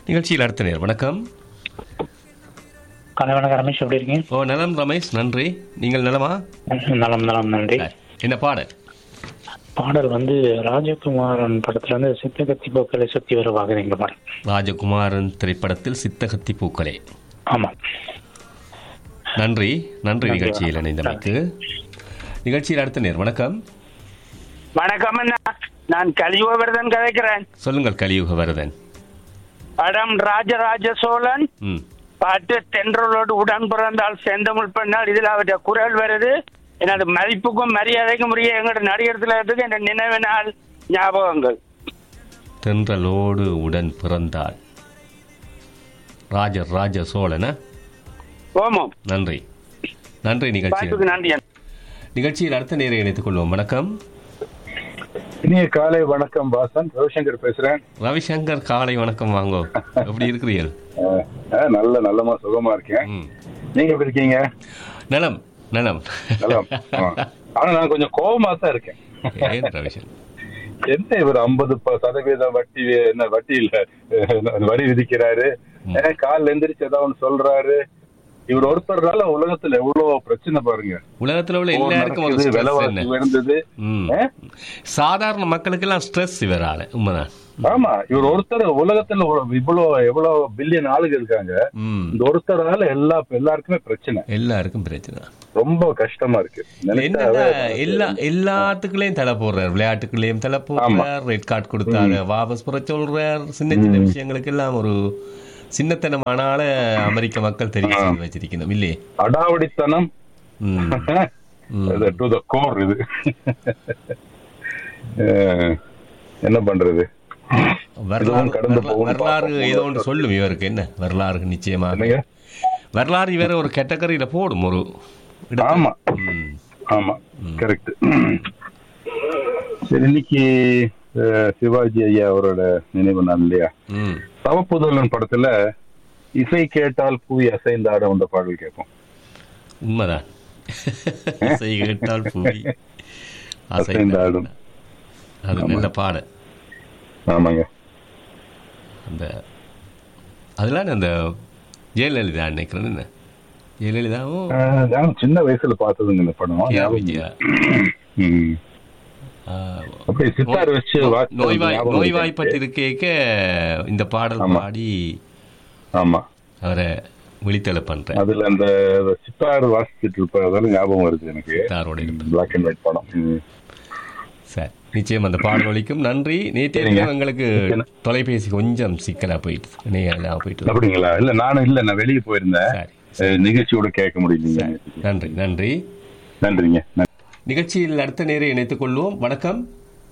நிகழ்ச்சியில் அடுத்த நேர் வணக்கம். வணக்கம் ரமேஷ், எப்படி இருக்கீங்க? நலம் ரமேஷ், நன்றி. நீங்கள் நலமா? நலம் நலம், நன்றி. என்ன பாடல்? பாடல் ராஜகுமாரன் படத்துல சித்தகத்தி பூக்களை சுத்தி வருவாங்க எங்க பாடல். ராஜகுமாரன் திரைப்படத்தில் சித்தகத்தி பூக்களே. ஆமா, நன்றி நன்றி. நிகழ்ச்சியில் இணைந்தமைக்கு. நிகழ்ச்சியில் அடுத்த நேர் வணக்கம். வணக்கம் அண்ணா, நான் கலியுகவர்தன் கதைக்கிறேன். சொல்லுங்கள் கலியுகவர்தன். படம் ராஜராஜ சோழன், பாட்டு தென்றலோடு உடன் பிறந்தால் செந்தமிழ் பெண்ணால். இதில் அவருடைய குரல் வருது. எனது மதிப்புக்கும் மரியாதைக்கும் உரிய எங்களோட நடிகர் திலகத்துக்கு என்ற நினைவு நாள் ஞாபகங்கள். தென்றலோடு உடன் பிறந்தால் ராஜராஜ சோழன. ஓமம். நன்றி நன்றி. நன்றி. நிகழ்ச்சியில் அடுத்த நேரை இணைத்துக் கொள்வோம். வணக்கம். இனிய காலை வணக்கம் பாசன், ரவிசங்கர் பேசுறேன். ரவிசங்கர், காலை வணக்கம். வாங்கோ, எப்படி இருக்கிறீர்கள்? நல்லமா சுகமா இருக்கேன். நீங்க எப்படி இருக்கீங்க? நலம் நலம் நலம். ஆனா நான் கொஞ்சம் கோபமா தான் இருக்கேன். ரவிசங்கர், என்ன இவர் 50% வட்டி, என்ன வட்டி இல்ல வரி விதிக்கிறாரு. காலைல எந்திரிச்சு ஏதாவது ஒண்ணு சொல்றாரு. இவர் ஒருத்தர்னால உலகத்துல எவ்வளவு பிரச்சனை பாருங்க. உலகத்துல உள்ள எல்லாருக்கும் விழுந்தது. சாதாரண மக்களுக்கு எல்லாம் ஸ்ட்ரெஸ் இவரால. உண்மைதான். ஆமா, இவர் ஒருத்தர் உலகத்துல எவ்வளவு பில்லியன் ஆளுங்க இருக்காங்க. இந்த ஒருத்தரால எல்லாருக்குமே பிரச்சனை. எல்லாருக்கும் பிரச்சனை. ரொம்ப கஷ்டமா இருக்கு. எல்லாத்துக்குள்ளேயும் தலை போடுறாரு. விளையாட்டுக்குள்ளேயும் தலை போடுறார். ரெட் கார்டு கொடுத்தாரு, வாபஸ் பெற சொல்றார். சின்ன சின்ன விஷயங்களுக்கு எல்லாம் ஒரு சின்னத்தனமான அமெரிக்க மக்கள் தெரிவித்து வச்சிருக்கணும் இல்லையே. அடாவடித்தனம் டு தி கோர். இது என்ன பண்றது? வரலாறு ஏதோ ஒன்று சொல்லும். இவருக்கு என்ன வரலாறு? நிச்சயமாக வரலாறு இவர ஒரு கேட்டகரியில போடும். ஒரு ஆமா ஆமா, கரெக்ட். சரி, இன்னைக்கு சிவாஜி ஐயா அவரோட நினைவு நாள் இல்லையா? தவப்புதல்வன் படத்துல இசை கேட்டால் பூவி அசைந்தாடும் அந்த பாடல் கேட்போம். உண்மைதான். இசை கேட்டால் பூவி அசைந்தாடும். அது நல்ல பாடல். ஆமாங்க. அந்த அதெல்லாம் அந்த ஜெயலலிதா நினைக்கிறேன். என்ன ஜெயலலிதாவும் சின்ன வயசுல பார்த்ததுங்க இந்த படம். நோய்வாய்ப்பட்டிருக்க இந்த பாடல் பாடி அவரை விழித்தலை பண்றேன். அதுல அந்த சித்தார் வாசிச்சுட்டு இருப்பதால ஞாபகம் வருது எனக்கு. பிளாக் அண்ட் ஒயிட் படம். சரி, நிச்சயம் அந்த பாடல் ஒலிக்கும். நன்றி. நேற்று எங்களுக்கு தொலைபேசி கொஞ்சம் சிக்கலா போயிட்டு போயிட்டு. அப்படிங்களா? இல்ல நான் வெளியே போயிருந்தேன். நிகழ்ச்சியோட கேட்க முடியல. நன்றி நன்றி நன்றிங்க. நிகழ்ச்சியில் அடுத்த நேரை இணைத்துக் கொள்வோம். வணக்கம்.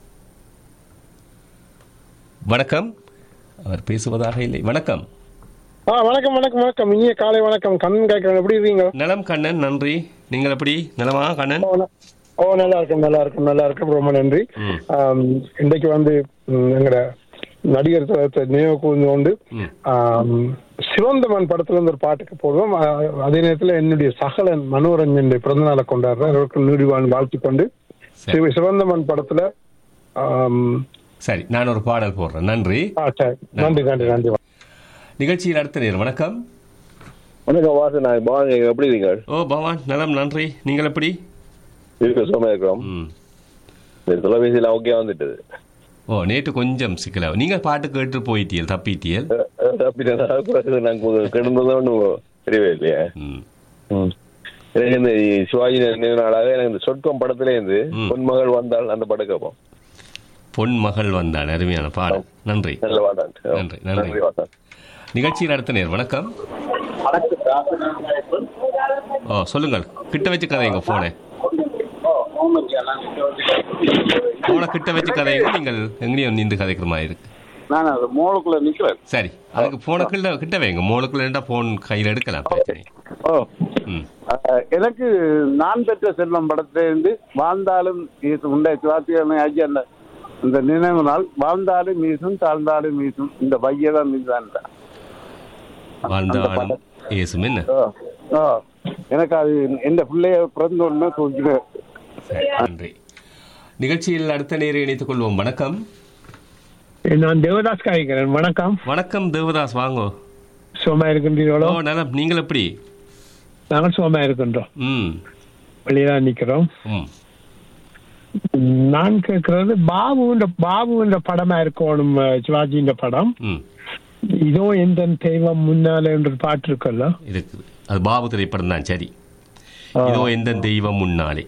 வணக்கம். அவர் பேசுவதாக இல்லை. வணக்கம். வணக்கம் வணக்கம் வணக்கம். இனிய காலை வணக்கம். கண்ணன் கேட்கிறேன், எப்படி இருக்கீங்க? நலம் கண்ணன், நன்றி. நீங்கள் எப்படி? நலமா கண்ணன்? நல்லா இருக்கும் நல்லா இருக்கும் நல்லா இருக்கும். ரொம்ப நன்றி. இன்றைக்கு எங்கட நடிகர் நினைவு கொண்டு சிவந்தமன் படத்துல இருந்து ஒரு பாட்டுக்கு போடுவோம். அதே நேரத்தில் என்னுடைய சகலன் மனோரஞ்சன் பிறந்தநாளை கொண்டாடுறேன். அவருக்கு நீடிவான் வாழ்த்து கொண்டு சிவந்தமன் படத்துல சரி நான் ஒரு பாடல் போடுறேன். நன்றி நன்றி நன்றி நன்றி. நிகழ்ச்சியில் அடுத்த நேரம். வணக்கம். வணக்கம் வாசன், பவான், எப்படி இருக்கீங்க? பவான் நலம், நன்றி. நீங்கள் எப்படி சுகமா இருக்கிறோம். தொலைபேசியில் ஓகே வந்துட்டு. நேற்று கொஞ்சம் சிக்கலா. நீங்க பாட்டு கேட்டு போயிட்டியல், தப்பிட்டியல். தெரியவே இல்லையா? எனக்கு இந்த சிவாஜி நினைவு நாளாக எனக்கு இந்த சொர்க்கம் படத்துல இருந்து பொன்மகள் வந்தால் அந்த படம் கேட்போம். பொன்மகள் வந்தாள், அருமையான பாடம். நன்றி நன்றி நன்றி. நிகழ்ச்சியில் அடுத்த நேர். வணக்கம். சொல்லுங்கள். கிட்ட வச்சு கதைங்க போனை. போனை கிட்ட வச்சு கதைங்க. நீங்கள் எங்கேயும் நின்று கதைக்கிற மாதிரி இருக்கு. மோளுக்குள்ள நிக்கிறேன். சரி, அதுக்கு போனை கிட்ட வைங்க. மோளுக்குள்ள போன் கையில் எடுக்கலாம், பிரச்சனை. எனக்கு நான் பெற்ற செல்வம் படத்திலிருந்து வாழ்ந்தாலும் சிவாஜி இந்த நினைவு நாள் வாழ்ந்தாலும் மீசும் தாழ்ந்தாலும் மீசும் இந்த பையதான் மீதுதான் வாழ்ந்தாலும் ஏசும். என்ன எனக்கு அது எந்த பிள்ளைய பிறந்தோன்னு தூக்கினேன். நன்றி. நிகழ்ச்சியில் அடுத்த நேரம் இணைத்துக் கொள்வோம். வணக்கம். நான் தேவதாஸ் காய்க்கிறேன். வணக்கம். வணக்கம் தேவதாஸ், வாங்கோ. சுகமா இருக்கின்றீர்களோ? நல்லா. நீங்கள் எப்படி? நாங்கள் சுகமா இருக்கின்றோம். வெளியதான் நிக்கிறோம். நான் கேட்கறது பாபுன்ற படமா இருக்கணும், சிவாஜின்ற படம். இதோ எந்த தெய்வம் முன்னால என்ற பாட்டு இருக்குல்ல, இருக்குது. அது பாபு திரைப்படம் தான். சரி, இதோ எந்த தெய்வம் முன்னாலே.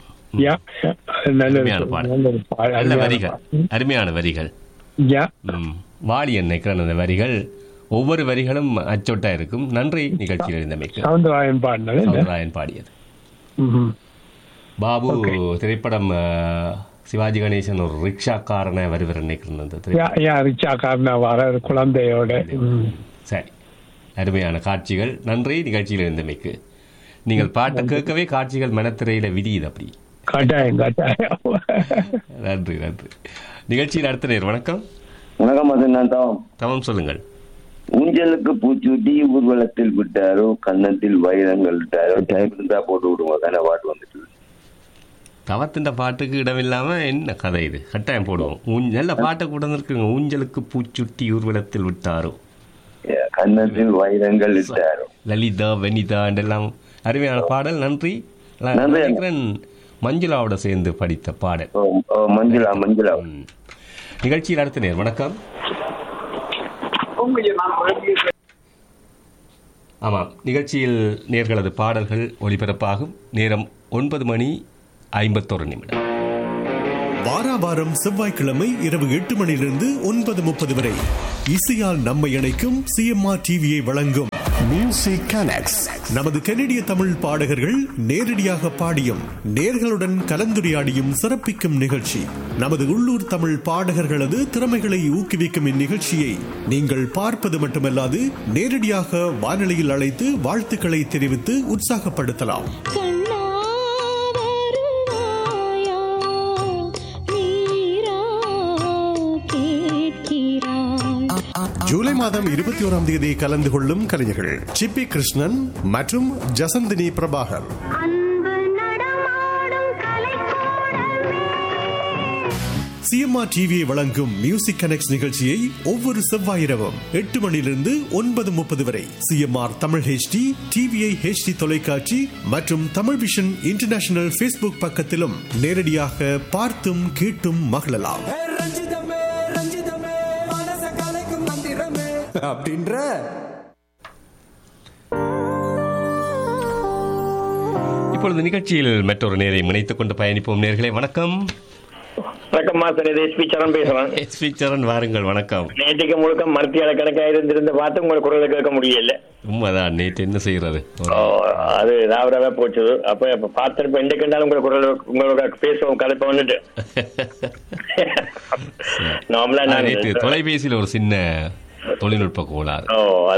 நல்ல வரிகள், அருமையான வரிகள். வாலி நினைக்கிறேன் அந்த வரிகள். ஒவ்வொரு வரிகளும் அச்சொட்டா இருக்கும். நன்றி நிகழ்ச்சியில் இருந்தமைக்கு. சவுந்தரராயன் பாடியது. பாபு திரைப்படம். சிவாஜி கணேசன் ஒரு ரிக்ஷாக்காரனை வருவர் நினைக்கிறேன், குழந்தையோட. சரி, அருமையான காட்சிகள். நன்றி நிகழ்ச்சியில் இருந்தமைக்கு. நீங்கள் பாட்டை கேட்கவே காட்சிகள் மனத்திரையில விதியுது அப்படி. நன்றி நன்றி. நிகழ்ச்சியில் அடுத்த நேர். வணக்கம். வணக்கம். அது நான் தவம் சொல்லுங்கள். ஊஞ்சலுக்கு பூச்சூட்டி ஊர்வலத்தில் விட்டாரோ, கன்னத்தில் வைரங்கள் விட்டாரோ, டைம் இருந்தா போட்டு விடுவோம் தானே பாட்டு வந்துட்டு. தவத்தின் பாட்டுக்கு இடமில்லாம என்ன கதை இது? கட்டாயம் போடுவோம். நல்ல பாட்டை கூட இருக்குங்க. ஊஞ்சலுக்கு பூச்சுட்டி ஊர்வலத்தில் விட்டாரோ, கன்னத்தில் வைரங்கள் விட்டாரோ. லலிதா வனிதா எல்லாம் அருமையான பாடல். நன்றி. மஞ்சுளாவோட சேர்ந்து படித்த பாடல். மஞ்சுளா. நிகழ்ச்சியில் அடுத்த நேர். வணக்கம். ஆமாம், நிகழ்ச்சியில் நேர்களது பாடல்கள் ஒளிபரப்பாகும். நேரம் 9:51. வாராவாரம் செவ்வாய்க்கிழமை இரவு 8 மணியிலிருந்து 9:30 வரை இசையால் நம்மை இணைக்கும் சிஎம்ஆர் டிவியை வழங்கும் மியூசிக் கனெக்ட்ஸ். நமது கனடிய தமிழ் பாடகர்கள் நேரடியாக பாடியும் நேர்களுடன் கலந்துரையாடியும் சிறப்பிக்கும் நிகழ்ச்சி. நமது உள்ளூர் தமிழ் பாடகர்களது திறமைகளை ஊக்குவிக்கும் இந்நிகழ்ச்சியை நீங்கள் பார்ப்பது மட்டுமல்லாது நேரடியாக வானொலியில் அழைத்து வாழ்த்துக்களை தெரிவித்து உற்சாகப்படுத்தலாம். ஜூலை மாதம் 21ஆம் தேதி கலந்து கொள்ளும் கலைஞர்கள் சிப்பி கிருஷ்ணன் மற்றும் ஜசந்தினி பிரபாகர். சிஎம்ஆர் டிவியை வழங்கும் மியூசிக் கனெக்ட்ஸ் நிகழ்ச்சியை ஒவ்வொரு செவ்வாய் இரவும் 8 மணியிலிருந்து 9:30 வரை CMR Tamil HD, TVI HD தொலைக்காட்சி மற்றும் தமிழ் விஷன் இன்டர்நேஷனல் ஃபேஸ்புக் பக்கத்திலும் நேரடியாக பார்த்தும் கேட்டும் மகிழலாம். அப்படின்ற இப்பொழுது நிகழ்ச்சியில் மற்றொரு நேரை இணைத்துக் கொண்டு பயணிப்போம். நேர்களே வணக்கம். வணக்கம் மாஸ்டர், இது எஸ்பி சரண் பேசுறேன். எஸ்பி சரண் வாருங்கள். வணக்கம். நேற்றுக்கு முழுக்க மருத்துவ கணக்காக இருந்திருந்த பார்த்து உங்களை குரலை கேட்க முடியல. உண்மைதான். நேற்று என்ன செய்யறது, அது ராவராவே போச்சு. அப்ப பார்த்திருப்ப எந்த கண்டாலும் உங்களை குரல் உங்களோட பேசுவோம் கதைப்ப வந்துட்டு நார்மலா நேற்று தொலைபேசியில் ஒரு சின்ன தொழில்நுட்ப கோளாறு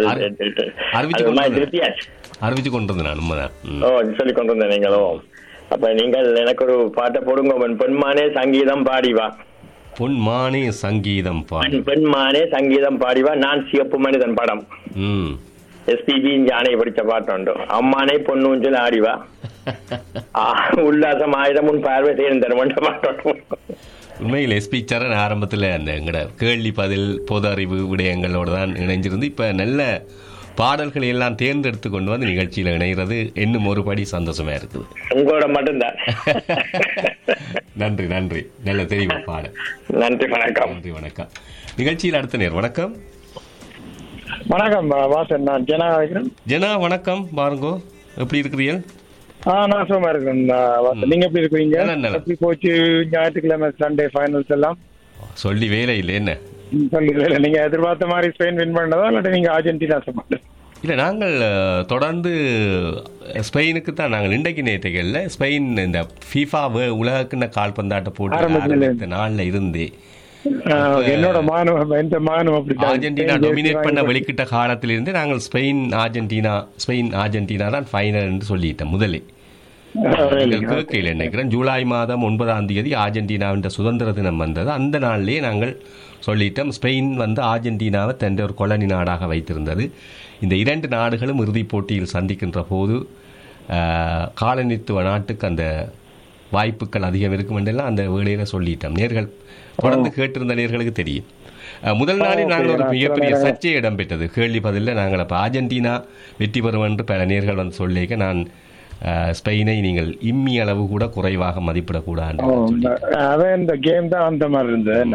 அறிவிச்சு கொண்டிருந்தேன். நான் உண்மைதான் சொல்லி கொண்டிருந்தேன் நீங்களும். அப்ப நீங்கள் எனக்கு ஒரு பாட்டை போடுங்க. பெண்மானே சங்கீதம் பாடிவா. பொன்மானே சங்கீதம் பாடி. பெண்மானே சங்கீதம் பாடிவா. நான் சிவப்பு மனிதன் படம். எஸ்பிபி ஜானை படிச்ச பாட்டு உண்டு. அம்மானே பொன்னூஞ்சல் ஆடிவா. உல்லாசம் ஆயுதம் உன் பார்வை சேர்ந்தன பாட்டு. உண்மையில் எஸ்பி சரண் ஆரம்பத்தில் அந்த எங்கட கேள்வி பதில் பொது அறிவு விடயங்களோடு தான் இணைஞ்சிருந்து இப்போ நல்ல பாடல்களை எல்லாம் தேர்ந்தெடுத்து கொண்டு வந்து நிகழ்ச்சியில் இணைகிறது இன்னும் ஒருபடி சந்தோஷமா இருக்குது. உங்களோட மட்டும்தான். நன்றி நன்றி. நல்ல தெரியும் பாடல். நன்றி வணக்கம். நன்றி வணக்கம். நிகழ்ச்சியில் அடுத்த நேர். வணக்கம். வணக்கம் வாசன், நான் ஜனா வைக்கிறேன். ஜனா வணக்கம். பாருங்கோ, எப்படி இருக்கிறீர்கள்? நான் சும்மா இருக்கேன். நீங்க எப்படி இருக்கீங்க? எப்படி போச்சு ஞாயிற்றுக்கிழமை சண்டே ஃபைனல்ஸ் எல்லாம்? சொல்லி வேலை இல்லை என்ன சொல்லி வேலை. நீங்க எதிர்பார்த்த மாதிரி ஸ்பெயின் வின் பண்ணதா இல்லாட்டி நீங்க அர்ஜென்டினா சப்போர்ட்? இல்லை, நாங்கள் தொடர்ந்து ஸ்பெயினுக்கு தான். நாங்கள் இன்றைக்கு நேற்றுகளில் ஸ்பெயின் இந்த ஃபீஃபா உலகக்கிண்ண கால்பந்தாட்ட போட்டு நாளில் இருந்து என்னோட மாணவம் அர்ஜென்டினா டொமினேட் பண்ண வெளிக்கிட்ட காலத்திலிருந்து நாங்கள் ஸ்பெயின் அர்ஜென்டினா தான் ஃபைனல் என்று சொல்லிட்டேன் முதலே. கேட்கையில் நினைக்கிறேன் ஜூலை மாதம் 9ஆம் தேதி அர்ஜென்டினாவின் சுதந்திர தினம் வந்தது. அந்த நாளிலேயே நாங்கள் சொல்லிட்டோம் ஸ்பெயின் அர்ஜென்டினாவை தன் ஒரு கொலனி நாடாக வைத்திருந்தது. இந்த இரண்டு நாடுகளும் இறுதிப் போட்டியில் சந்திக்கின்ற போது காலனித்துவ நாட்டுக்கு அந்த வாய்ப்புகள் அதிகம் இருக்கும் என்றெல்லாம் அந்த வேளையில் சொல்லிட்டோம். நேர்கள் தொடர்ந்து கேட்டிருந்த நேர்களுக்கு தெரியும். முதல் நாளில் நாங்கள் ஒரு மிகப்பெரிய சர்ச்சை இடம்பெற்றது. கேள்வி பதிலில் நாங்கள் அப்போ அர்ஜென்டினா வெற்றி பெறும் என்று பல நேர்கள் வந்து சொல்லிக்க நான் ஸ்பெயினை நீங்கள் இம்மி அளவு கூட குறைவாக மதிப்பிடக்கூடாது. அதான் இந்த கேம் தான் அந்த மாதிரி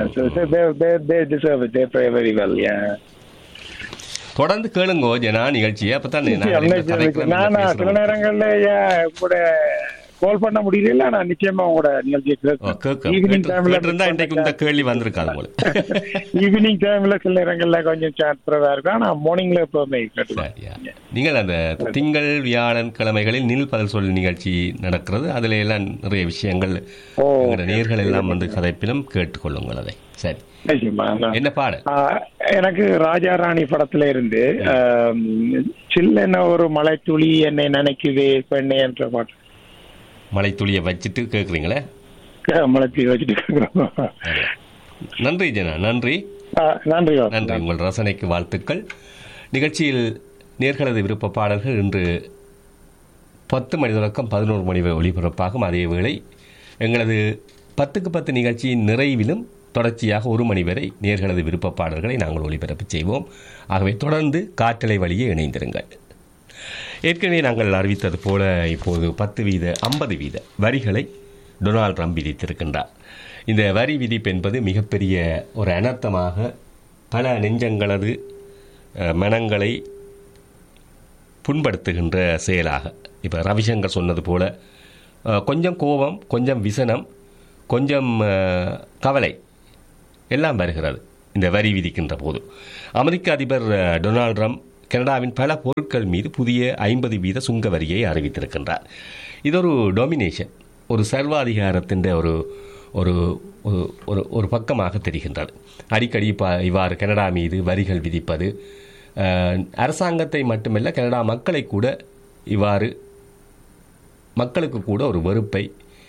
இருந்தது. தொடர்ந்து கேளுங்கோ ஜனா நிகழ்ச்சியை. அப்பதான் சில நேரங்கள்ல கூட கால் பண்ண முடியல. நான் நிச்சயமா உங்களோட ஈவினிங் கேள்வி வந்திருக்காது. ஈவினிங் டைம்ல சில நேரங்கள்ல கொஞ்சம் சான்ஸ்ரதா இருக்கும். ஆனா மார்னிங்ல எப்பவுமே நீங்கள் அந்த திங்கள் வியாழன் கிழமைகளில் நில் பதில் சொல் நிகழ்ச்சி நடக்கிறது. அதுல எல்லாம் நிறைய விஷயங்கள் நேர்கள் எல்லாம் வந்து கதைப்பிலும் கேட்டுக்கொள்ளுங்கள். அதை சரி என்ன பாடு? எனக்கு ராஜா ராணி படத்துல இருந்து சில்லென்ன ஒரு மலை துளி என்னை நினைக்குதே பெண்ணே என்ற பாட்டு. மலை துளியை வச்சுட்டு கேட்குறீங்களே? மலை துளி வச்சுட்டு கேட்குறோம். நன்றி ஜனா, நன்றி நன்றி நன்றி. உங்கள் ரசனைக்கு வாழ்த்துக்கள். நிகழ்ச்சியில் நேர்களது விருப்ப பாடல்கள் இன்று 10 மணி தொடக்கம் 11 மணி வரை ஒளிபரப்பாகும். அதே வேளை எங்களது 10க்கு 10 நிகழ்ச்சியின் நிறைவிலும் தொடர்ச்சியாக 1 மணி வரை நேர்களது விருப்ப பாடல்களை நாங்கள் ஒளிபரப்பு செய்வோம். ஆகவே தொடர்ந்து காற்றலை வழியே இணைந்திருங்கள். ஏற்கனவே நாங்கள் அறிவித்தது போல இப்போது 50% வரிகளை டொனால்ட் ட்ரம்ப் விதித்திருக்கின்றார். இந்த வரி விதிப்பு என்பது மிகப்பெரிய ஒரு அனர்த்தமாக பல நெஞ்சங்களது மனங்களை புண்படுத்துகின்ற செயலாக, இப்போ ரவிசங்கர் சொன்னது போல கொஞ்சம் கோபம், கொஞ்சம் விசனம், கொஞ்சம் கவலை எல்லாம் வருகிறது இந்த வரி விதிக்கின்ற போது. அமெரிக்க அதிபர் டொனால்ட் ட்ரம்ப் கனடாவின் பல பொருட்கள் மீது புதிய 50% சுங்க வரியை அறிவித்திருக்கின்றார். இது ஒரு டொமினேஷன், ஒரு சர்வாதிகாரத்தின் ஒரு ஒரு ஒரு பக்கமாக தெரிகின்றது. அடிக்கடி இவ்வாறு கனடா மீது வரிகள் விதிப்பது அரசாங்கத்தை மட்டுமல்ல, கனடா மக்களை கூட இவ்வாறு மக்களுக்கு கூட ஒரு வெறுப்பை,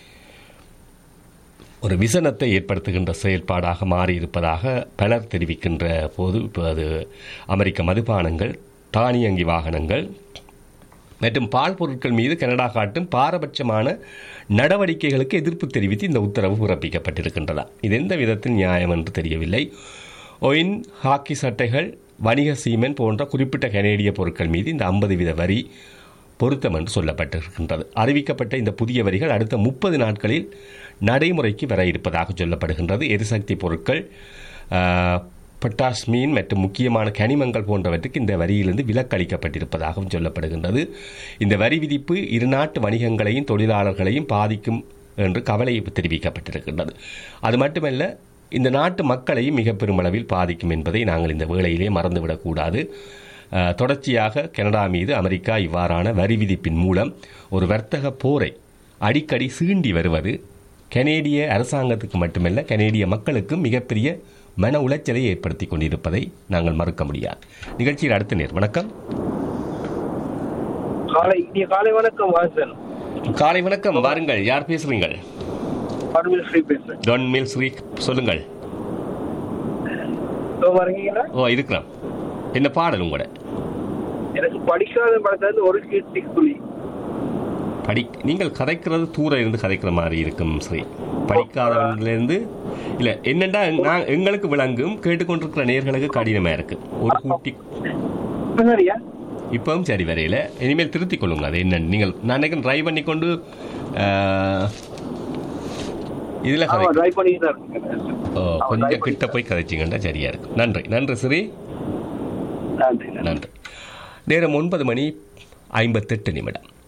ஒரு விசனத்தை ஏற்படுத்துகின்ற செயல்பாடாக மாறியிருப்பதாக பலர் தெரிவிக்கின்ற போது இப்போ அது அமெரிக்க மதுபானங்கள், தானியங்கி வாகனங்கள் மற்றும் பால் பொருட்கள் மீது கனடா காட்டும் பாரபட்சமான நடவடிக்கைகளுக்கு எதிர்ப்பு தெரிவித்து இந்த உத்தரவு பிறப்பிக்கப்பட்டிருக்கின்றதா? இது எந்த விதத்தில் நியாயம் என்று தெரியவில்லை. ஒயின் ஹாக்கி சட்டைகள், வணிக சீமென் போன்ற குறிப்பிட்ட கனேடிய பொருட்கள் மீது இந்த 50% வரி பொருத்தம் என்று சொல்லப்பட்டிருக்கின்றது. அறிவிக்கப்பட்ட இந்த புதிய வரிகள் அடுத்த 30 நாட்களில் நடைமுறைக்கு வர இருப்பதாக சொல்லப்படுகின்றது. எரிசக்தி பொருட்கள், பொட்டாஷ் மீன் மற்றும் முக்கியமான கனிமங்கள் போன்றவற்றுக்கு இந்த வரியிலிருந்து விலக்களிக்கப்பட்டிருப்பதாகவும் சொல்லப்படுகின்றது. இந்த வரி விதிப்பு இரு நாட்டு வணிகங்களையும் தொழிலாளர்களையும் பாதிக்கும் என்று கவலை தெரிவிக்கப்பட்டிருக்கின்றது. அது மட்டுமல்ல, இந்த நாட்டு மக்களையும் மிக பெருமளவில் பாதிக்கும் என்பதை நாங்கள் இந்த வேளையிலே மறந்துவிடக்கூடாது. தொடர்ச்சியாக கனடா மீது அமெரிக்கா இவ்வாறான வரி விதிப்பின் மூலம் ஒரு வர்த்தக போரை அடிக்கடி சீண்டி வருவது கனேடிய அரசாங்கத்துக்கு மட்டுமல்ல, கனேடிய மக்களுக்கும் மிகப்பெரிய மன உளைச்சலை ஏற்படுத்தி கொண்டிருப்பதை நாங்கள் மறுக்க முடியாது. நிகழ்ச்சியில் அடுத்த நேர் வணக்கம். காலை வணக்கம் வாசன். காலை வணக்கம், வாருங்கள். யார் பேசுறீங்கள்? டொன்மில் ஸ்ரீ, சொல்லுங்கள். ஓ, இருக்கிறோம். என்ன பாடல் உங்களோட? எனக்கு படிக்காத படத்துல ஒரு கீர்த்திக்குழி. நீங்கள் கதைக்கிறது தூர இருந்து கதைக்கிற மாதிரி இருக்கும் ஸ்ரீ. படிக்காதவன்லேருந்து இல்லை, என்னென்னா எங்களுக்கு விளங்கும், கேட்டுக்கொண்டிருக்கிற நேர்களுக்கு கடினமாக இருக்கு. ஒரு கூட்டி இப்பவும் சரி வரையில. இனிமேல் திருத்திக் கொள்ளுங்க. அது என்ன நீங்கள் நான் ட்ரை பண்ணி கொண்டு இதில் கொஞ்சம் கிட்ட போய் கதைச்சிங்கன்னா சரியா இருக்கும். நன்றி நன்றி ஸ்ரீ, நன்றி. நேரம் 9:58.